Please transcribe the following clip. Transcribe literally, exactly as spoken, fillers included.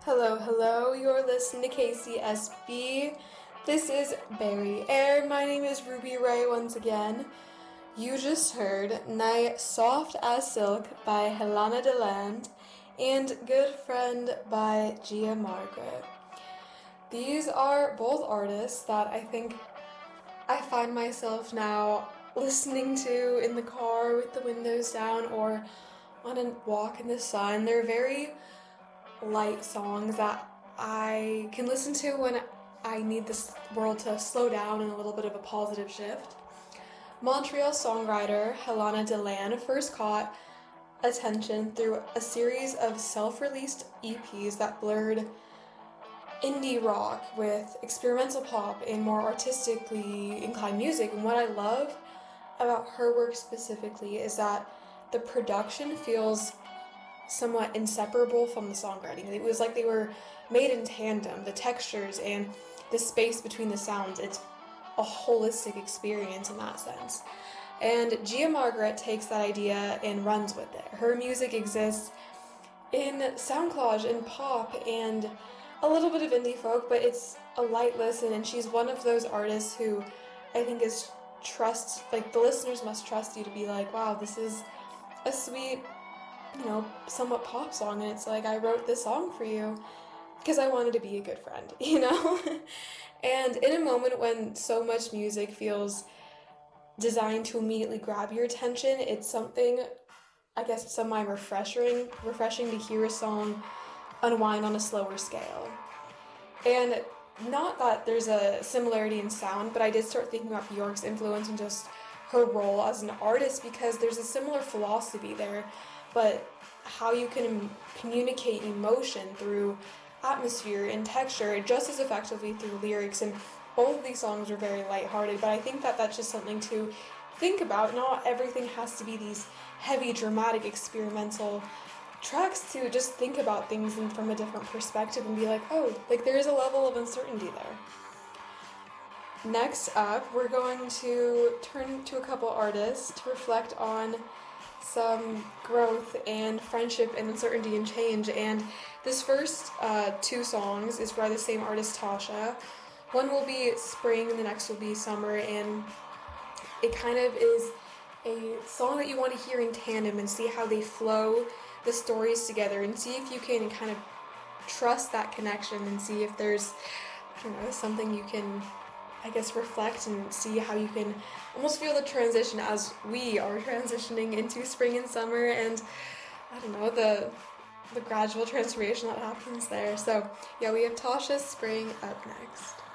Hello, hello. You're listening to K C S B. This is Barry Air. My name is Ruby Ray once again. You just heard Night Soft as Silk by Helena DeLand and Good Friend by Gia Margaret. These are both artists that I think I find myself now listening to in the car with the windows down or on a walk in the sun. They're very light songs that I can listen to when I need this world to slow down and a little bit of a positive shift. Montreal songwriter Helena DeLand first caught attention through a series of self-released E Ps that blurred indie rock with experimental pop and more artistically inclined music. And what I love about her work specifically is that the production feels somewhat inseparable from the songwriting. It was like they were made in tandem. The textures and the space between the sounds, it's a holistic experience in that sense. And Gia Margaret takes that idea and runs with it. Her music exists in sound collage and pop and a little bit of indie folk, but it's a light listen, and she's one of those artists who I think is trust, like the listeners must trust you to be like, wow, this is a sweet, you know, somewhat pop song, and it's like, I wrote this song for you because I wanted to be a good friend, you know? And in a moment when so much music feels designed to immediately grab your attention, it's something, I guess, semi refreshing, refreshing to hear a song unwind on a slower scale. And not that there's a similarity in sound, but I did start thinking about Bjork's influence and just her role as an artist, because there's a similar philosophy there, but how you can communicate emotion through atmosphere and texture just as effectively through lyrics. And both of these songs are very lighthearted, but I think that that's just something to think about. Not everything has to be these heavy, dramatic, experimental tracks. To just think about things in, from a different perspective and be like, oh, like there is a level of uncertainty there. Next up, we're going to turn to a couple artists to reflect on some growth and friendship and uncertainty and change. And this first uh, two songs is by the same artist, Tasha. One will be spring and the next will be summer, and it kind of is a song that you want to hear in tandem and see how they flow the stories together and see if you can kind of trust that connection and see if there's, I don't know, something you can, I guess, reflect and see how you can almost feel the transition as we are transitioning into spring and summer, and I don't know, the the gradual transformation that happens there. So yeah, we have Tasha's Spring up next.